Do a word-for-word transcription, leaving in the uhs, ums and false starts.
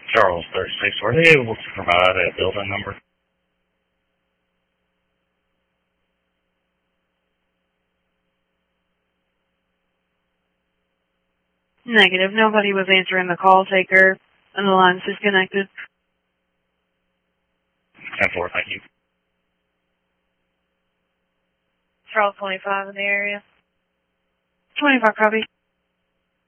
Charles thirty-six, were they able to provide a building number? Negative. Nobody was answering the call taker, and the line's disconnected. ten four, thank you. Charles twenty-five in the area. twenty-five, copy.